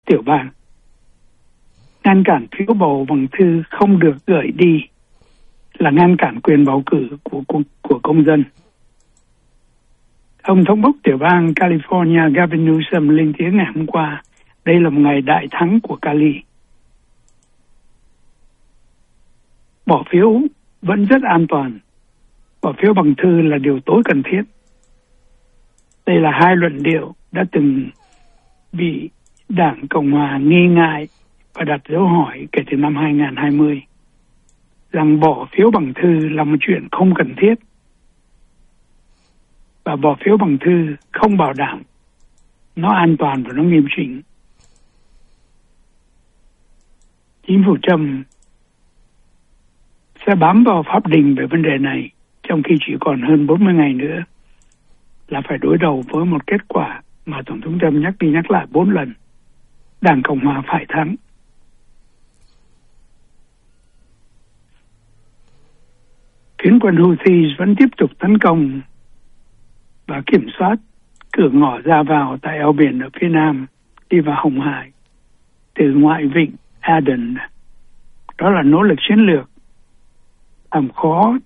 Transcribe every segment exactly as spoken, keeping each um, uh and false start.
tiểu bang. Ngăn cản phiếu bầu bằng thư không được gửi đi là ngăn cản quyền bầu cử của, của, của công dân. Ông thống đốc tiểu bang California Gavin Newsom lên tiếng ngày hôm qua, đây là một ngày đại thắng của Cali. Bỏ phiếu vẫn rất an toàn. Bỏ phiếu bằng thư là điều tối cần thiết. Đây là hai luận điệu đã từng bị Đảng Cộng hòa nghi ngại và đặt dấu hỏi kể từ năm hai không hai không, rằng bỏ phiếu bằng thư là một chuyện không cần thiết và bỏ phiếu bằng thư không bảo đảm nó an toàn và nó nghiêm chỉnh. Chính phủ Trump sẽ bám vào pháp định về vấn đề này, trong khi chỉ còn hơn bốn mươi ngày nữa là phải đối đầu với một kết quả mà Tổng thống Trump nhắc đi nhắc lại bốn lần. Đảng Cộng hòa phải thắng. Phiến quân Houthi vẫn tiếp tục tấn công và kiểm soát cửa ngõ ra vào tại eo biển ở phía nam đi vào Hồng Hải từ ngoại vịnh Aden. Đó là nỗ lực chiến lược làm khó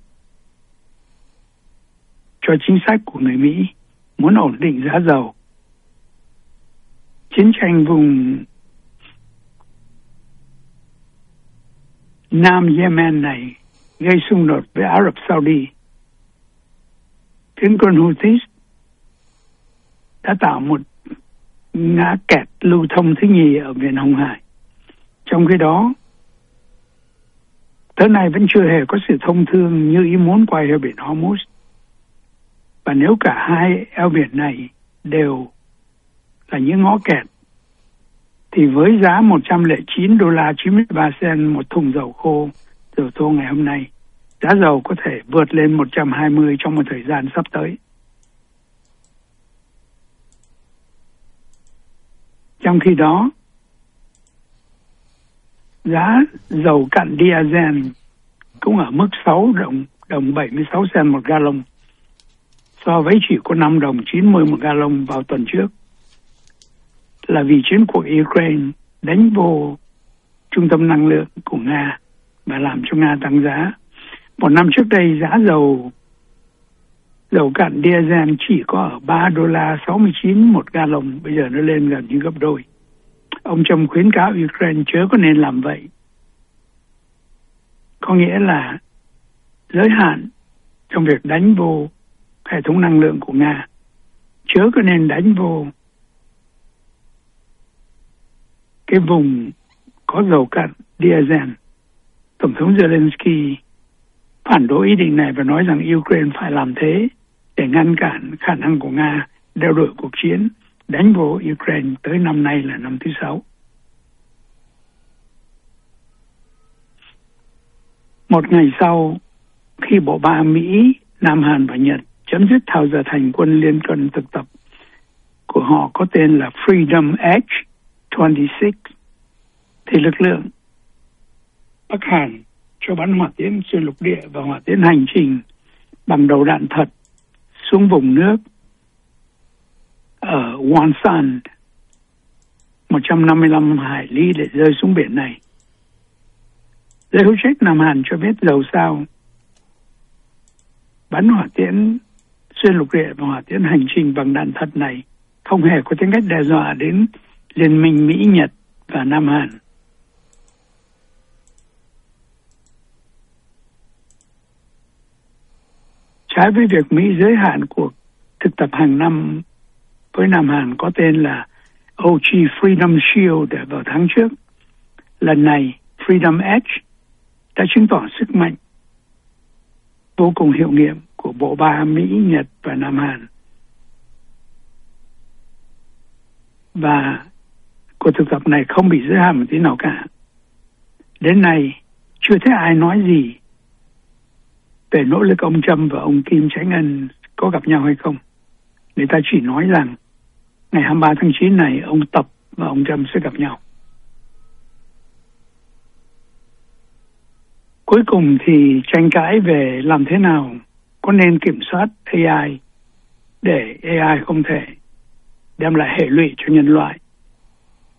cho chính sách của người Mỹ muốn ổn định giá dầu. Chiến tranh vùng Nam Yemen này gây xung đột với Ả Rập Saudi. Phiến quân Houthi đã tạo một ngã kẹt lưu thông thứ nhì ở biển Hồng Hải. Trong khi đó, tới nay vẫn chưa hề có sự thông thương như ý muốn qua eo biển Hormuz. Và nếu cả hai eo biển này đều là những ngõ kẹt, thì với giá một trăm lẻ chín đô la chín mươi ba cent một thùng dầu khô, dầu thô ngày hôm nay, giá dầu có thể vượt lên một trăm hai mươi trong một thời gian sắp tới. Trong khi đó, giá dầu cặn diesel cũng ở mức sáu đồng, đồng bảy mươi sáu cent một gallon, so với chỉ có năm đồng chín mươi một gallon vào tuần trước, là vì chiến cuộc Ukraine đánh vô trung tâm năng lượng của Nga và làm cho Nga tăng giá. Một năm trước đây, giá dầu dầu cặn diesel chỉ có ở ba đô la sáu mươi chín một gallon, bây giờ nó lên gần như gấp đôi. Ông Trump khuyến cáo Ukraine chớ có nên làm vậy. Có nghĩa là giới hạn trong việc đánh vô hệ thống năng lượng của Nga, chớ có nên đánh vô cái vùng có dầu cặn diesel. Tổng thống Zelensky phản đối ý định này và nói rằng Ukraine phải làm thế để ngăn cản khả năng của Nga đeo đuổi cuộc chiến đánh vô Ukraine tới năm nay là năm thứ sáu. Một ngày sau, khi bộ ba Mỹ, Nam Hàn và Nhật chấm dứt thao giờ thành quân liên quân thực tập của họ có tên là Freedom Edge hai mươi sáu, thì lực lượng Bắc Hàn cho bắn hỏa tiễn xuyên lục địa và hỏa tiễn hành trình bằng đầu đạn thật xuống vùng nước ở Wonsan, một trăm năm mươi lăm hải lý để rơi xuống biển này. Giới hữu trách Nam Hàn cho biết dầu sao bắn hỏa tiễn xuyên lục địa và hỏa tiễn hành trình bằng đạn thật này không hề có tính cách đe dọa đến liên minh Mỹ, Nhật và Nam Hàn. Trái với việc Mỹ giới hạn cuộc thực tập hàng năm với Nam Hàn có tên là o giê Freedom Shield vào tháng trước, lần này Freedom Edge đã chứng tỏ sức mạnh vô cùng hiệu nghiệm của bộ ba Mỹ, Nhật và Nam Hàn. Và cuộc thực tập này không bị giới hạn một tí nào cả. Đến nay chưa thấy ai nói gì về nỗ lực ông Trump và ông Kim Jong Un có gặp nhau hay không. Người ta chỉ nói rằng ngày hai mươi ba tháng chín này ông Tập và ông Trump sẽ gặp nhau. Cuối cùng thì tranh cãi về làm thế nào có nên kiểm soát a i để a i không thể đem lại hệ lụy cho nhân loại.